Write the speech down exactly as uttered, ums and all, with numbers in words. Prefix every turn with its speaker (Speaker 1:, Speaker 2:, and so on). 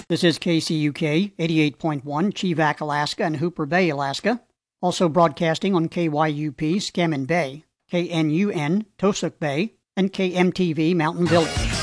Speaker 1: This is K C U K eighty-eight point one, Cheevac, Alaska, and Hooper Bay, Alaska. Also broadcasting on K Y U P, Scammon Bay, K N U N, Tosuk Bay, and K M T V, Mountain Village.